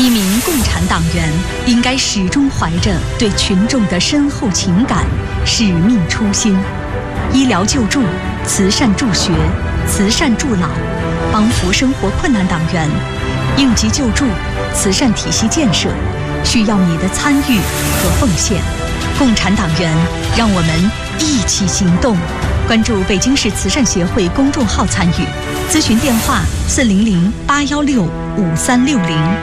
一名共产党员应该始终怀着对群众的深厚情感、使命初心，医疗救助、慈善助学、慈善助老，帮扶生活困难党员，应急救助、慈善体系建设，需要你的参与和奉献。共产党员，让我们一起行动。关注北京市慈善协会公众号参与，咨询电话：400-816-5360。